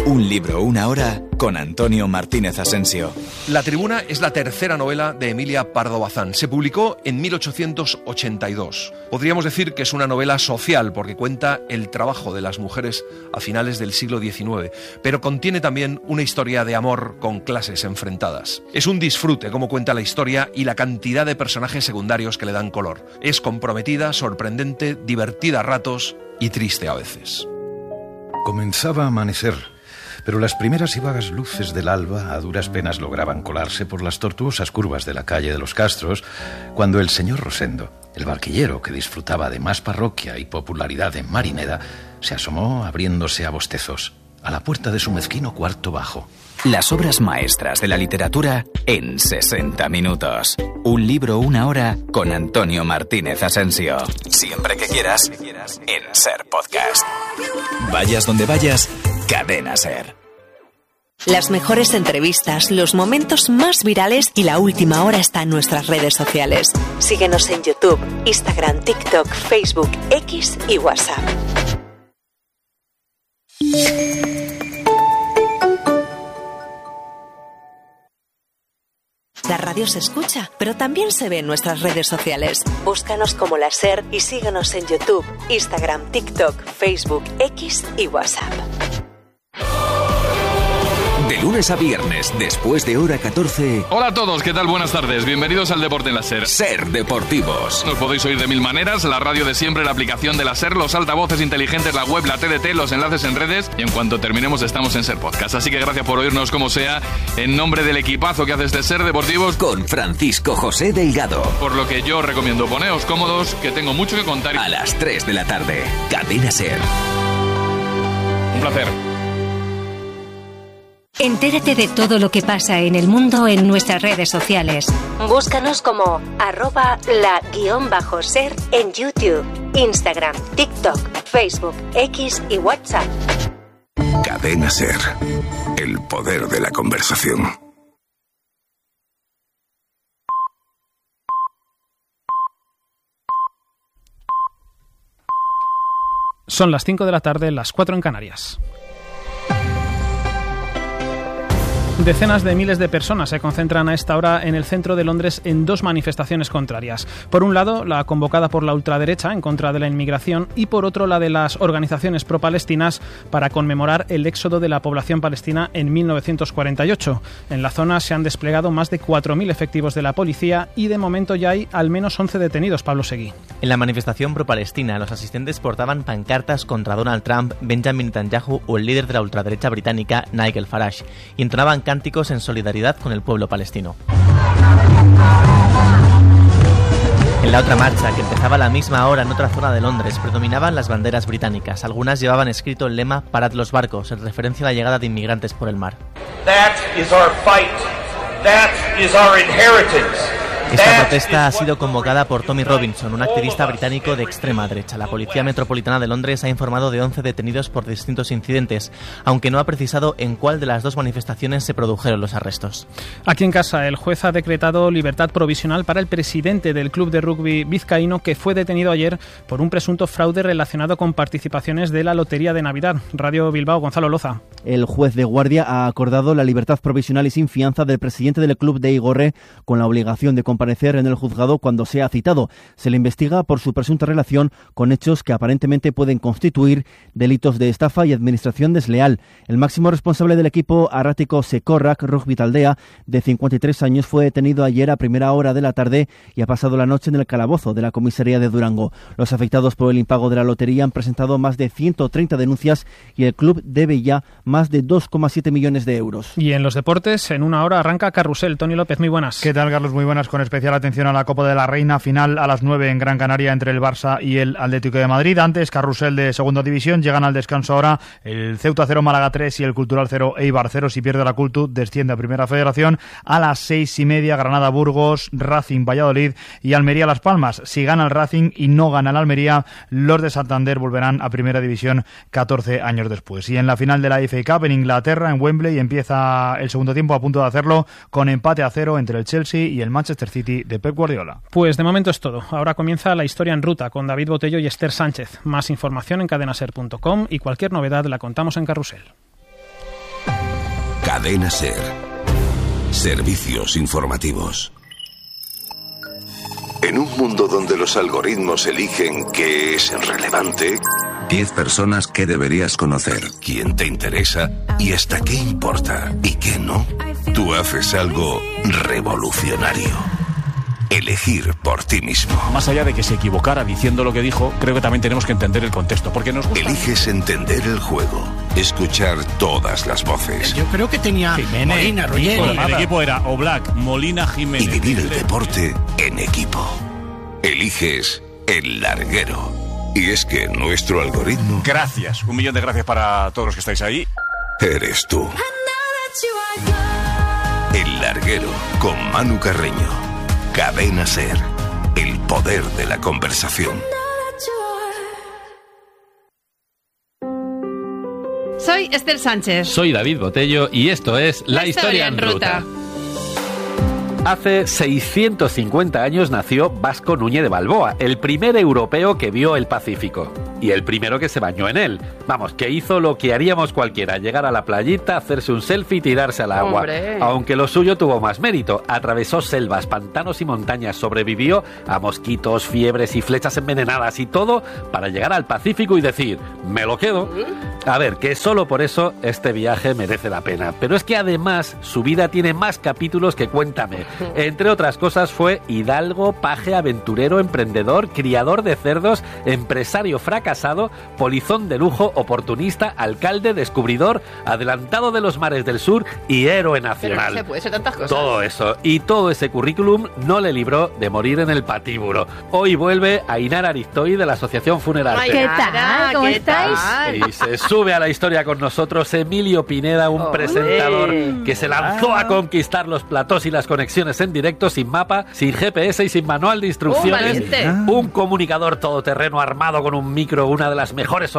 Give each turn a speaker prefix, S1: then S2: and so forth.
S1: Un libro, una hora, con Antonio Martínez Asensio.
S2: La Tribuna es la tercera novela de Emilia Pardo Bazán. Se publicó en 1882. Podríamos decir que es una novela social porque cuenta el trabajo de las mujeres a finales del siglo XIX, pero contiene también una historia de amor con clases enfrentadas. Es un disfrute cómo cuenta la historia y la cantidad de personajes secundarios que le dan color. Es comprometida, sorprendente, divertida a ratos y triste a veces.
S3: Comenzaba a amanecer, pero las primeras y vagas luces del alba a duras penas lograban colarse por las tortuosas curvas de la calle de los Castros, cuando el señor Rosendo, el barquillero que disfrutaba de más parroquia y popularidad en Marineda, se asomó abriéndose a bostezos a la puerta de su mezquino cuarto bajo.
S1: Las obras maestras de la literatura en 60 minutos. Un libro, una hora, con Antonio Martínez Asensio. Siempre que quieras, en SER Podcast. Vayas donde vayas, Cadena SER.
S4: Las mejores entrevistas, los momentos más virales y la última hora está en nuestras redes sociales. Síguenos en YouTube, Instagram, TikTok, Facebook, X y WhatsApp. La radio se escucha, pero también se ve en nuestras redes sociales. Búscanos como La SER y síguenos en YouTube, Instagram, TikTok, Facebook, X y WhatsApp.
S5: De lunes a viernes, después de hora 14...
S6: Hola a todos, ¿qué tal? Buenas tardes. Bienvenidos al Deporte en la SER.
S5: SER Deportivos.
S6: Nos podéis oír de mil maneras, la radio de siempre, la aplicación de la SER, los altavoces inteligentes, la web, la TDT, los enlaces en redes, y en cuanto terminemos estamos en SER Podcast. Así que gracias por oírnos como sea, en nombre del equipazo que hace este SER Deportivos,
S5: con Francisco José Delgado.
S6: Por lo que yo recomiendo, poneos cómodos, que tengo mucho que contar.
S5: A las 3 de la tarde, Cadena SER.
S6: Un placer.
S7: Entérate de todo lo que pasa en el mundo en nuestras redes sociales.
S4: Búscanos como @la_SER en YouTube, Instagram, TikTok, Facebook, X y WhatsApp.
S5: Cadena SER. El poder de la conversación.
S8: Son las 5 de la tarde, las 4 en Canarias. Decenas de miles de personas se concentran a esta hora en el centro de Londres en dos manifestaciones contrarias. Por un lado, la convocada por la ultraderecha en contra de la inmigración y por otro la de las organizaciones pro-palestinas para conmemorar el éxodo de la población palestina en 1948. En la zona se han desplegado más de 4.000 efectivos de la policía y de momento ya hay al menos 11 detenidos, Pablo Seguí.
S9: En la manifestación pro-palestina, los asistentes portaban pancartas contra Donald Trump, Benjamin Netanyahu o el líder de la ultraderecha británica, Nigel Farage, y entonaban cánticos en solidaridad con el pueblo palestino. En la otra marcha, que empezaba a la misma hora en otra zona de Londres, predominaban las banderas británicas. Algunas llevaban escrito el lema «Parad los barcos», en referencia a la llegada de inmigrantes por el mar. That is our fight. That is our inheritance. Esta protesta ha sido convocada por Tommy Robinson, un activista británico de extrema derecha. La Policía Metropolitana de Londres ha informado de 11 detenidos por distintos incidentes, aunque no ha precisado en cuál de las dos manifestaciones se produjeron los arrestos.
S8: Aquí en casa, el juez ha decretado libertad provisional para el presidente del club de rugby vizcaíno, que fue detenido ayer por un presunto fraude relacionado con participaciones de la Lotería de Navidad. Radio Bilbao, Gonzalo Loza.
S10: El juez de guardia ha acordado la libertad provisional y sin fianza del presidente del club de Igorre, con la obligación de comparecer en el juzgado cuando sea citado. Se le investiga por su presunta relación con hechos que aparentemente pueden constituir delitos de estafa y administración desleal. El máximo responsable del equipo Arratiko Sekorrak Rugby Taldea, de 53 años, fue detenido ayer a primera hora de la tarde y ha pasado la noche en el calabozo de la comisaría de Durango. Los afectados por el impago de la lotería han presentado más de 130 denuncias y el club debe ya más de 2,7 millones de euros.
S8: Y en los deportes, en una hora arranca Carrusel. Tony López, muy buenas.
S11: ¿Qué tal, Carlos? Muy buenas. Con especial atención a la Copa de la Reina, final a las 9 en Gran Canaria entre el Barça y el Atlético de Madrid. Antes, Carrusel de Segunda División. Llegan al descanso ahora el Ceuta 0, Málaga 3 y el Cultural 0, Eibar 0. Si pierde la Cultu, desciende a Primera Federación. A las 6:30, Granada Burgos, Racing Valladolid y Almería Las Palmas. Si gana el Racing y no gana el Almería, los de Santander volverán a Primera División 14 años después. Y en la final de la FA Cup en Inglaterra, en Wembley, empieza el segundo tiempo, a punto de hacerlo, con empate a 0 entre el Chelsea y el Manchester City de Pep Guardiola.
S8: Pues de momento es todo. Ahora comienza la historia en ruta con David Botello y Esther Sánchez. Más información en cadenaser.com y cualquier novedad la contamos en Carrusel.
S5: Cadena SER. Servicios informativos. En un mundo donde los algoritmos eligen qué es relevante, 10 personas que deberías conocer, quién te interesa y hasta qué importa y qué no, tú haces algo revolucionario. Elegir por ti mismo.
S12: Más allá de que se equivocara diciendo lo que dijo, creo que también tenemos que entender el contexto, porque nos gusta.
S5: Eliges entender el juego, escuchar todas las voces.
S13: Yo creo que tenía Molina, Ruggeri.
S12: El equipo era Oblak, Molina, Jiménez.
S5: Y vivir el deporte en equipo. Eliges El Larguero. Y es que nuestro algoritmo...
S12: Gracias, 1 millón de gracias para todos los que estáis ahí.
S5: Eres tú. El Larguero, con Manu Carreño. Cadena SER, el poder de la conversación.
S14: Soy Esther Sánchez.
S15: Soy David Botello y esto es La Historia en Ruta. Hace 650 años nació Vasco Núñez de Balboa, el primer europeo que vio el Pacífico. Y el primero que se bañó en él. Vamos, que hizo lo que haríamos cualquiera, llegar a la playita, hacerse un selfie y tirarse al agua.
S14: ¡Hombre!
S15: Aunque lo suyo tuvo más mérito. Atravesó selvas, pantanos y montañas, sobrevivió a mosquitos, fiebres y flechas envenenadas y todo para llegar al Pacífico y decir, me lo quedo. A ver, que solo por eso este viaje merece la pena. Pero es que además su vida tiene más capítulos que Cuéntame. Entre otras cosas fue hidalgo, paje, aventurero, emprendedor, criador de cerdos, empresario fracasado, polizón de lujo, oportunista, alcalde, descubridor, adelantado de los mares del sur y héroe nacional.
S14: Pero no se puede ser tantas cosas.
S15: Todo eso y todo ese currículum no le libró de morir en el patíbulo. Hoy vuelve Ainara Ariztoy de la Asociación Funerarte.
S14: ¿Qué tal? ¿Cómo estáis?
S15: Y se sube a la historia con nosotros Emilio Pineda, un presentador que se lanzó a conquistar los platós y las conexiones en directo sin mapa, sin GPS y sin manual de instrucciones. Un comunicador todoterreno armado con un micro, una de las mejores